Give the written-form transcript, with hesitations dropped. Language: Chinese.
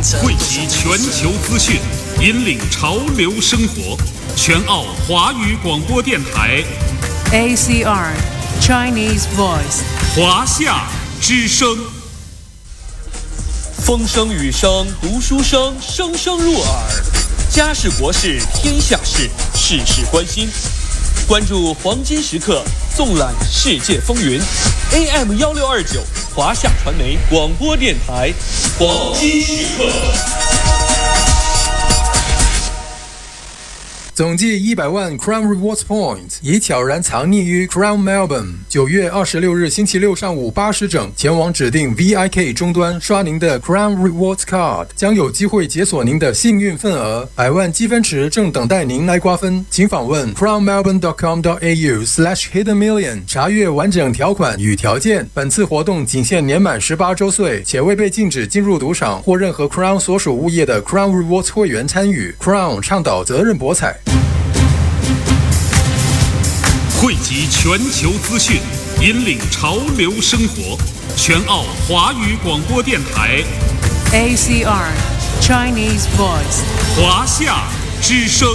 汇集全球资讯，引领潮流生活。全澳华语广播电台 ACR Chinese Voice 华夏之声。 风声雨声读书声，声声入耳。家事国事天下事，事事关心。关注黄金时刻，纵览世界风云。AM1629华夏传媒广播电台，黄金时刻。 总计100万 Crown Rewards Points 已悄然藏匿于 Crown Melbourne。9月26日星期六上午8时整，前往指定 VIK 终端刷您的 Crown Rewards Card， 将有机会解锁您的幸运份额。100万积分池正等待您来瓜分，请访问 crownmelbourne.com.au/hiddenmillion 查阅完整条款与条件。本次活动仅限年满18周岁，且未被禁止进入赌场或任何 Crown 所属物业的 Crown Rewards 会员参与。Crown 倡导责任博彩。 汇集全球资讯，引领潮流生活。全澳华语广播电台 ACR Chinese Voice 华夏之声。